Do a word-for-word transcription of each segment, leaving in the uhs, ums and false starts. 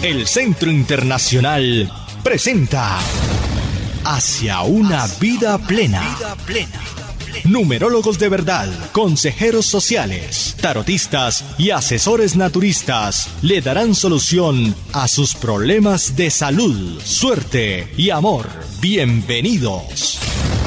El Centro Internacional presenta Hacia una vida plena. Numerólogos de verdad, consejeros sociales, tarotistas y asesores naturistas le darán solución a sus problemas de salud, suerte y amor. Bienvenidos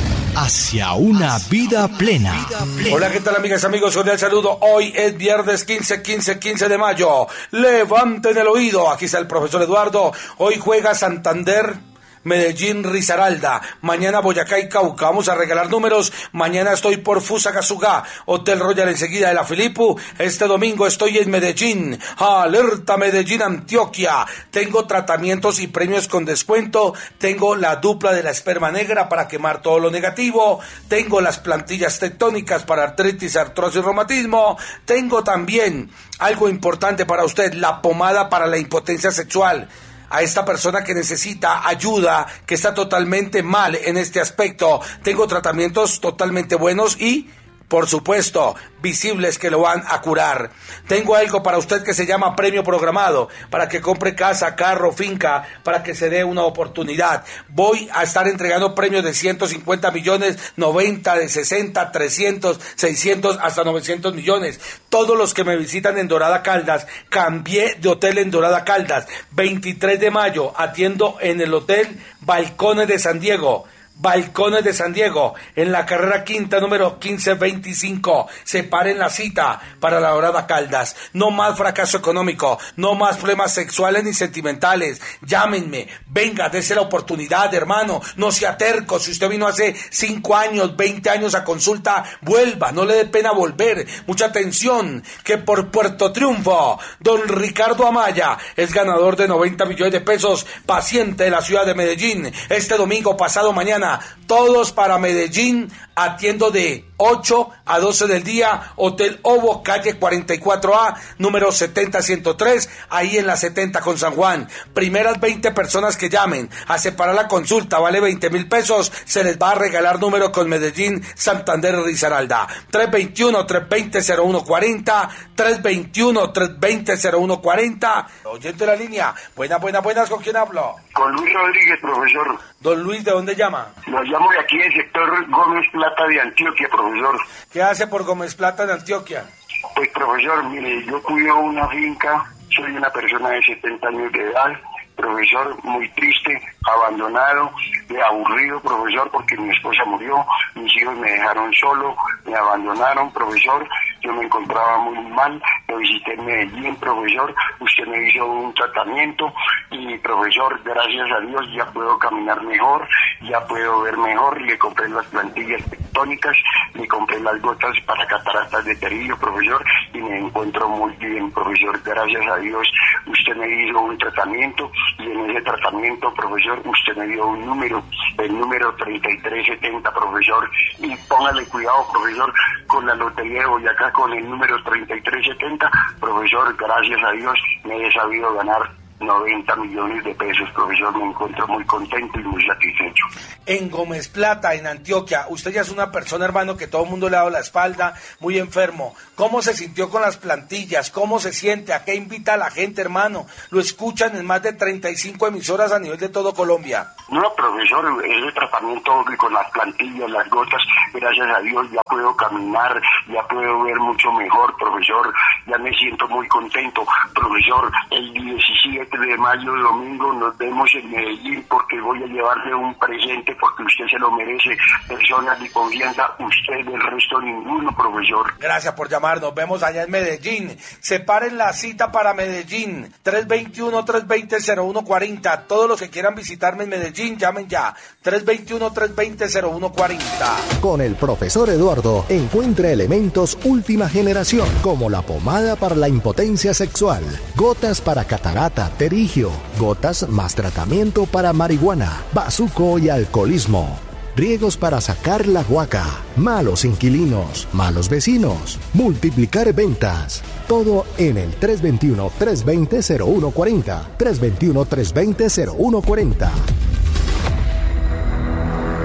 hacia una vida plena. Hola, ¿qué tal, amigas y amigos? Cordial saludo. Hoy es viernes quince, quince, quince de mayo. Levanten el oído. Aquí está el profesor Eduardo. Hoy juega Santander, Medellín, Risaralda. Mañana Boyacá y Cauca. Vamos a regalar números. Mañana estoy por Fusagasugá, Hotel Royal enseguida de la Filipu. Este domingo estoy en Medellín. Alerta Medellín, Antioquia. Tengo tratamientos y premios con descuento. Tengo la dupla de la esperma negra para quemar todo lo negativo. Tengo las plantillas tectónicas para artritis, artrosis y reumatismo. Tengo también algo importante para usted, la pomada para la impotencia sexual. A esta persona que necesita ayuda, que está totalmente mal en este aspecto, tengo tratamientos totalmente buenos y, por supuesto, visibles que lo van a curar. Tengo algo para usted que se llama premio programado, para que compre casa, carro, finca, para que se dé una oportunidad. Voy a estar entregando premios de ciento cincuenta millones, noventa, de sesenta, trescientos, seiscientos, hasta novecientos millones. Todos los que me visitan en Dorada Caldas, cambié de hotel en Dorada Caldas. veintitrés de mayo, atiendo en el hotel Balcones de San Diego. Balcones de San Diego, en la carrera quinta número quince veinticinco. Separen la cita para la Dorada Caldas. No más fracaso económico, no más problemas sexuales ni sentimentales. Llámenme, venga, dése la oportunidad, hermano. No sea terco. Si usted vino hace cinco años, veinte años a consulta, vuelva, no le dé pena volver. Mucha atención, que por Puerto Triunfo, don Ricardo Amaya es ganador de noventa millones de pesos, paciente de la ciudad de Medellín. Este domingo, pasado mañana, todos para Medellín, atiendo de ocho a doce del día, Hotel Ovo, calle cuarenta y cuatro A, número setenta ciento tres, ahí en la setenta con San Juan. Primeras veinte personas que llamen a separar la consulta, vale veinte mil pesos, se les va a regalar número con Medellín, Santander, Risaralda. tres dos uno, tres dos cero, cero uno cuatro cero, tres dos uno, tres dos cero, cero uno cuatro cero. Oyente de la línea, buenas, buenas, buenas, ¿con quién hablo? Con Luis Rodríguez, profesor. Don Luis, ¿de dónde llama? Lo llamo de aquí del sector Gómez Plata de Antioquia, profesor. ¿Qué hace por Gómez Plata de Antioquia? Pues, profesor, mire, yo cuido una finca, soy una persona de setenta años de edad, profesor, muy triste, abandonado, aburrido, profesor, porque mi esposa murió, mis hijos me dejaron solo, me abandonaron, profesor, yo me encontraba muy mal, lo visité en Medellín, profesor, usted me hizo un tratamiento y, profesor, gracias a Dios ya puedo caminar mejor, ya puedo ver mejor, le compré las plantillas tectónicas, le compré las gotas para cataratas de Terillo, profesor, y me encuentro muy bien, profesor, gracias a Dios, usted me hizo un tratamiento y en ese tratamiento, profesor, usted me dio un número, el número treinta y tres setenta, profesor, y póngale cuidado, profesor, con la lotería de Boyacá, con el número treinta y tres setenta, profesor, gracias a Dios me he sabido ganar noventa millones de pesos, profesor, me encuentro muy contento y muy satisfecho. En Gómez Plata, en Antioquia, usted ya es una persona, hermano, que todo el mundo le ha dado la espalda, muy enfermo. ¿Cómo se sintió con las plantillas? ¿Cómo se siente? ¿A qué invita a la gente, hermano? Lo escuchan en más de treinta y cinco emisoras a nivel de todo Colombia. No, profesor, ese tratamiento con las plantillas, las gotas, gracias a Dios ya puedo caminar, ya puedo ver mucho mejor, profesor, ya me siento muy contento, profesor. El diecisiete de mayo, domingo, nos vemos en Medellín porque voy a llevarle un presente porque usted se lo merece, personas de confianza, usted, del resto ninguno, profesor. Gracias por llamar, nos vemos allá en Medellín. Separen la cita para Medellín, tres dos uno, tres dos cero, cero uno cuatro cero. Todos los que quieran visitarme en Medellín, llamen ya, tres dos uno, tres dos cero, cero uno cuatro cero. Con el profesor Eduardo encuentra elementos última generación, como la pomada para la impotencia sexual, gotas para catarata, terigio, gotas más tratamiento para marihuana, bazuco y alcoholismo, riegos para sacar la guaca, malos inquilinos, malos vecinos, multiplicar ventas. Todo en el tres dos uno, tres dos cero, cero uno cuatro cero, tres dos uno, tres dos cero, cero uno cuatro cero.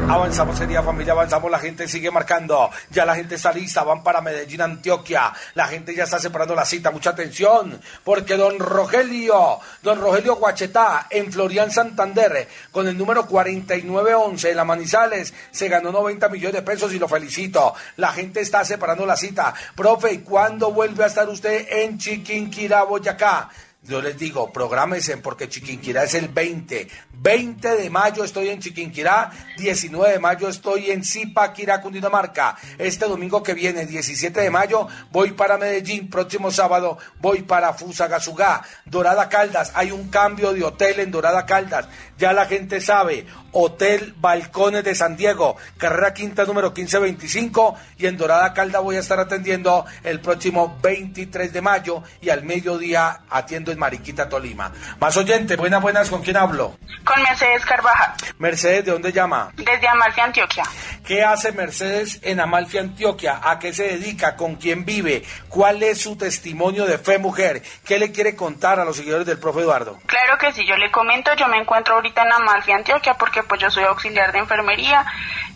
Avanzamos, querida familia, avanzamos, la gente sigue marcando, ya la gente está lista, van para Medellín, Antioquia, la gente ya está separando la cita, mucha atención, porque don Rogelio, don Rogelio Guachetá, en Florian, Santander, con el número cuarenta y nueve once en la Manizales, se ganó noventa millones de pesos y lo felicito, la gente está separando la cita. Profe, ¿cuándo vuelve a estar usted en Chiquinquirá, Boyacá? Yo les digo, prográmense porque Chiquinquirá es el veinte. veinte de mayo estoy en Chiquinquirá, diecinueve de mayo estoy en Zipaquirá, Cundinamarca. Este domingo que viene, diecisiete de mayo, voy para Medellín. Próximo sábado voy para Fusagasugá. Dorada Caldas, hay un cambio de hotel en Dorada Caldas. Ya la gente sabe, Hotel Balcones de San Diego, carrera quinta número quince veinticinco, y en Dorada Caldas voy a estar atendiendo el próximo veintitrés de mayo y al mediodía atiendo en Mariquita, Tolima. Más oyente, buenas, buenas, ¿con quién hablo? Con Mercedes Carvajal. Mercedes, ¿de dónde llama? Desde Amalfi, Antioquia. ¿Qué hace Mercedes en Amalfi, Antioquia? ¿A qué se dedica? ¿Con quién vive? ¿Cuál es su testimonio de fe mujer? ¿Qué le quiere contar a los seguidores del profe Eduardo? Claro que sí, yo le comento, yo me encuentro ahorita en Amalfi, Antioquia, porque pues yo soy auxiliar de enfermería.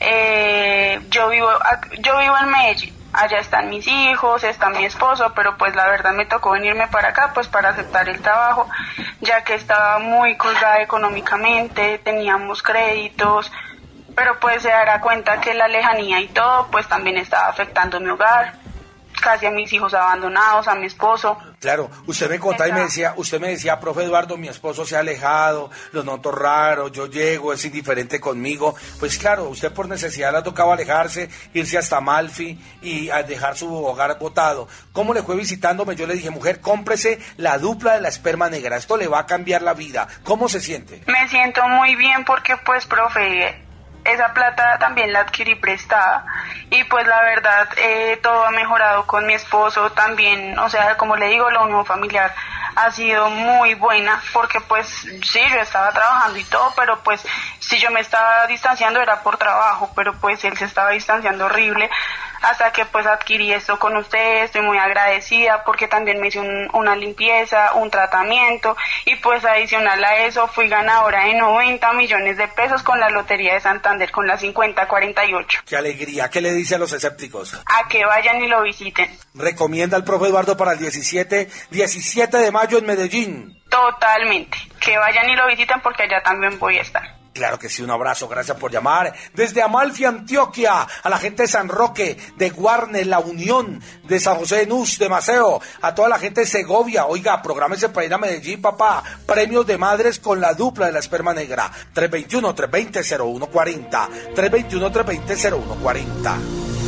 Eh, yo vivo, yo vivo en Medellín. Allá están mis hijos, está mi esposo, pero pues la verdad me tocó venirme para acá pues para aceptar el trabajo, ya que estaba muy colgada económicamente, teníamos créditos, pero pues se dará cuenta que la lejanía y todo pues también estaba afectando mi hogar, casi a mis hijos abandonados, a mi esposo. Claro, usted me contaba y me decía, usted me decía, profe Eduardo, mi esposo se ha alejado, lo noto raro, yo llego, es indiferente conmigo. Pues claro, usted por necesidad le ha tocado alejarse, irse hasta Amalfi y a dejar su hogar botado. ¿Cómo le fue visitándome? Yo le dije, mujer, cómprese la dupla de la esperma negra, esto le va a cambiar la vida. ¿Cómo se siente? Me siento muy bien porque pues, profe, esa plata también la adquirí prestada y pues la verdad eh, todo ha mejorado con mi esposo también, o sea, como le digo, la unión familiar ha sido muy buena porque pues sí, yo estaba trabajando y todo, pero pues si yo me estaba distanciando era por trabajo, pero pues él se estaba distanciando horrible hasta que pues adquirí esto con ustedes. Estoy muy agradecida porque también me hice un, una limpieza, un tratamiento y pues adicional a eso fui ganadora de noventa millones de pesos con la Lotería de Santander con la cincuenta cuarenta y ocho. ¡Qué alegría! ¿Qué le dice a los escépticos? A que vayan y lo visiten. ¿Recomienda al profe Eduardo para el diecisiete, diecisiete de mayo en Medellín? Totalmente. Que vayan y lo visiten porque allá también voy a estar. Claro que sí, un abrazo, gracias por llamar. Desde Amalfi, Antioquia, a la gente de San Roque, de Guarne, La Unión, de San José de Nus, de Maceo, a toda la gente de Segovia. Oiga, prográmese para ir a Medellín, papá. Premios de madres con la dupla de la esperma negra. tres dos uno, tres dos cero, cero uno cuatro cero. tres dos uno, tres dos cero, cero uno cuatro cero.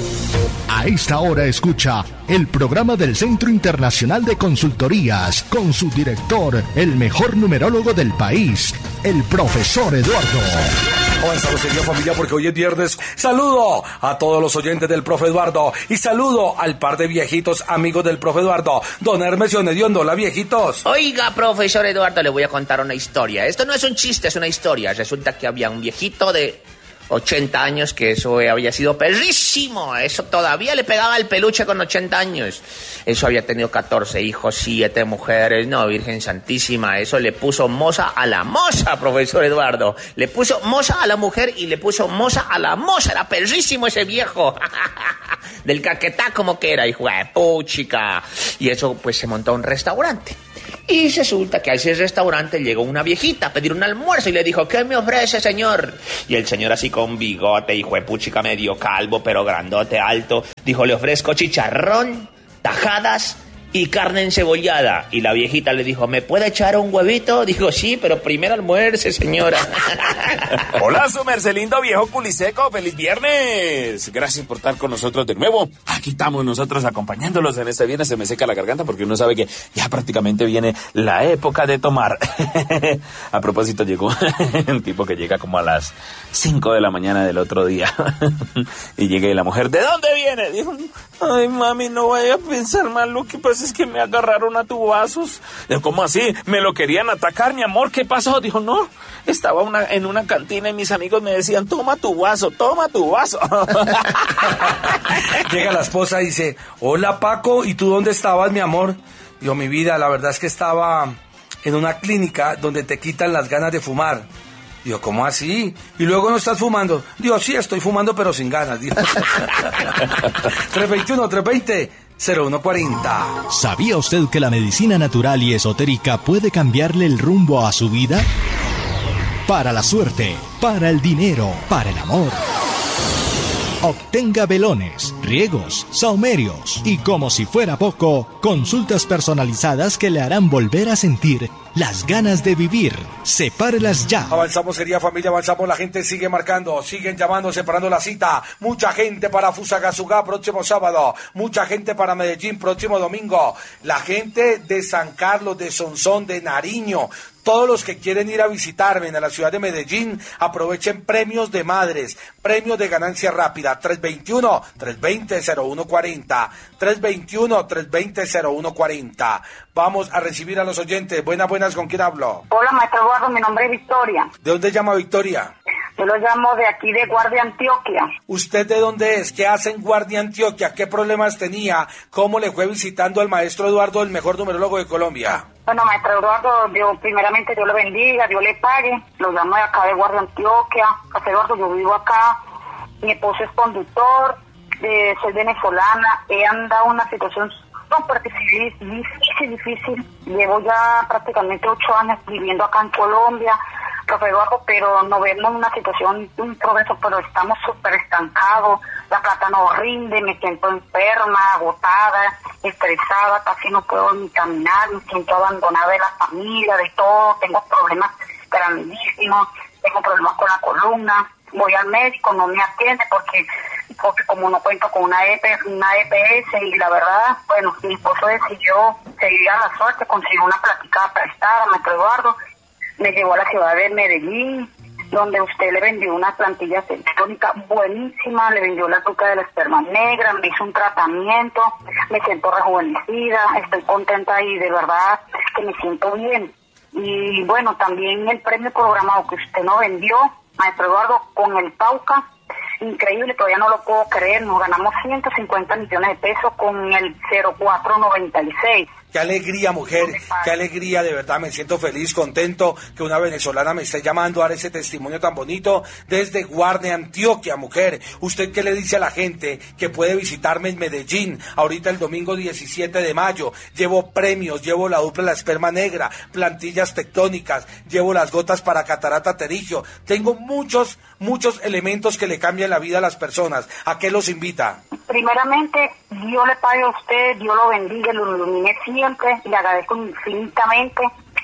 A esta hora escucha el programa del Centro Internacional de Consultorías con su director, el mejor numerólogo del país, el profesor Eduardo. Comenzamos, querida familia, porque hoy es viernes. Saludo a todos los oyentes del profe Eduardo y saludo al par de viejitos amigos del profe Eduardo, don Hermes y don Hediondo. Hola, viejitos. Oiga, profesor Eduardo, le voy a contar una historia. Esto no es un chiste, es una historia. Resulta que había un viejito de ochenta años, que eso había sido perrísimo, eso todavía le pegaba el peluche con ochenta años, eso había tenido catorce hijos, siete mujeres, no, Virgen Santísima, eso le puso moza a la moza, profesor Eduardo, le puso moza a la mujer y le puso moza a la moza, era perrísimo ese viejo, del Caquetá como que era, hijo de puchica, y eso pues se montó un restaurante. Y resulta que a ese restaurante llegó una viejita a pedir un almuerzo y le dijo, ¿qué me ofrece, señor? Y el señor así con bigote, hijo de puchica, medio calvo, pero grandote, alto, dijo, le ofrezco chicharrón, tajadas y carne encebollada. Y la viejita le dijo, ¿me puede echar un huevito? Dijo, sí, pero primero almuerce, señora. Hola, su mercelindo viejo culiseco, feliz viernes. Gracias por estar con nosotros de nuevo. Aquí estamos nosotros acompañándolos en este viernes. Se me seca la garganta porque uno sabe que ya prácticamente viene la época de tomar. A propósito, llegó el tipo que llega como a las cinco de la mañana del otro día. Y llega y la mujer, ¿de dónde viene? Dijo, ay, mami, no vaya a pensar mal, lo que pasa es que me agarraron a tubazos. Dijo, ¿cómo así? ¿Me lo querían atacar, mi amor? ¿Qué pasó? Dijo, no, estaba una, en una cantina y mis amigos me decían, toma tu vaso, toma tu vaso. Llega la esposa y dice, hola Paco, ¿y tú dónde estabas, mi amor? Digo, mi vida, la verdad es que estaba en una clínica donde te quitan las ganas de fumar. Digo, ¿cómo así? Y luego no estás fumando. Digo, sí, estoy fumando, pero sin ganas. Digo. tres veintiuno, tres veinte, cero uno cuarenta. ¿Sabía usted que la medicina natural y esotérica puede cambiarle el rumbo a su vida? Para la suerte, para el dinero, para el amor. Obtenga velones, riegos, saumerios y, como si fuera poco, consultas personalizadas que le harán volver a sentir las ganas de vivir. Sepárelas ya. Avanzamos, querida familia, avanzamos. La gente sigue marcando, siguen llamando, separando la cita. Mucha gente para Fusagasugá próximo sábado. Mucha gente para Medellín próximo domingo. La gente de San Carlos, de Sonsón, de Nariño. Todos los que quieren ir a visitarme en la ciudad de Medellín, aprovechen premios de madres, premios de ganancia rápida. tres veintiuno, tres veinte, cero uno cuarenta. tres veintiuno, tres veinte, cero uno cuarenta. Vamos a recibir a los oyentes. Buenas, buenas, ¿con quién hablo? Hola, maestro Eduardo, mi nombre es Victoria. ¿De dónde llama Victoria? Yo lo llamo de aquí de Guardia, Antioquia. ¿Usted de dónde es? ¿Qué hace en Guardia, Antioquia? ¿Qué problemas tenía? ¿Cómo le fue visitando al maestro Eduardo, el mejor numerólogo de Colombia? Bueno, maestro Eduardo, Dios, primeramente Dios le bendiga, Dios le pague. Lo llamo de acá de Guardia, Antioquia. Maestro Eduardo, yo vivo acá. Mi esposo es conductor, eh, soy venezolana. He andado en una situación súper difícil, difícil, difícil. Llevo ya prácticamente ocho años viviendo acá en Colombia. Profe Eduardo, pero no vemos una situación, un progreso, pero estamos súper estancados, la plata no rinde, me siento enferma, agotada, estresada, casi no puedo ni caminar, me siento abandonada de la familia, de todo, tengo problemas grandísimos, tengo problemas con la columna, voy al médico, no me atiende porque porque como no cuento con una E P, una E P S, y la verdad, bueno, mi esposo decidió seguir a la suerte, consiguió una plática prestada, maestro Eduardo, me llevó a la ciudad de Medellín, donde usted le vendió una plantilla tectónica buenísima, le vendió la tuca de la esperma negra, me hizo un tratamiento, me siento rejuvenecida, estoy contenta y de verdad que me siento bien. Y bueno, también el premio programado que usted nos vendió, maestro Eduardo, con el Pauca, increíble, todavía no lo puedo creer, nos ganamos ciento cincuenta millones de pesos con el cero cuatro noventa y seis. Qué alegría, mujer, qué alegría, de verdad, me siento feliz, contento que una venezolana me esté llamando a dar ese testimonio tan bonito desde Guardia, Antioquia, mujer. ¿Usted qué le dice a la gente que puede visitarme en Medellín ahorita el domingo diecisiete de mayo? Llevo premios, llevo la dupla la esperma negra, plantillas tectónicas, llevo las gotas para catarata pterigio. Tengo muchos, muchos elementos que le cambian la vida a las personas. ¿A qué los invita? Primeramente, Dios le pague a usted, Dios lo bendiga, lo ilumine siempre, le agradezco infinitamente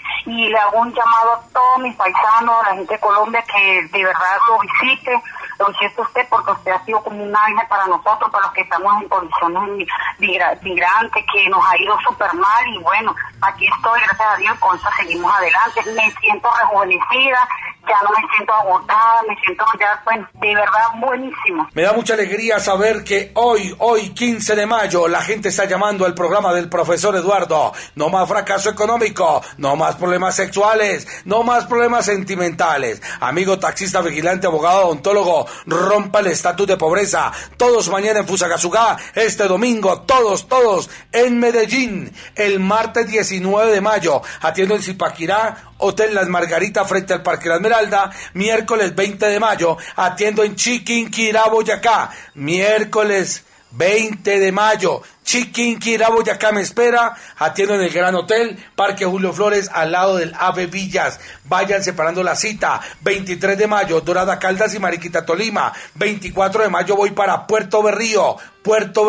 y le hago un llamado a todos mis paisanos, a la gente de Colombia, que de verdad lo visite, lo visite usted, porque usted ha sido como un ángel para nosotros, para los que estamos en condiciones migrantes, que nos ha ido súper mal, y bueno, aquí estoy, gracias a Dios, con eso seguimos adelante, me siento rejuvenecida, ya no me siento agotada, me siento ya, bueno, de verdad buenísimo. Me da mucha alegría saber que hoy, hoy quince de mayo, la gente está llamando al programa del profesor Eduardo. No más fracaso económico, no más problemas sexuales, no más problemas sentimentales. Amigo taxista, vigilante, abogado, odontólogo, rompa el estatus de pobreza. Todos mañana en Fusagasugá, este domingo, todos, todos en Medellín. El martes diecinueve de mayo, atiendo en Zipaquirá, Hotel Las Margaritas frente al Parque La Esmeralda. Miércoles veinte de mayo, atiendo en Chiquinquirá, Boyacá. Miércoles veinte de mayo, Chiquinquirá, Boyacá me espera. Atiendo en el Gran Hotel Parque Julio Flores, al lado del Ave Villas. Vayan separando la cita. veintitrés de mayo, Dorada Caldas y Mariquita, Tolima. veinticuatro de mayo voy para Puerto Berrío. Puerto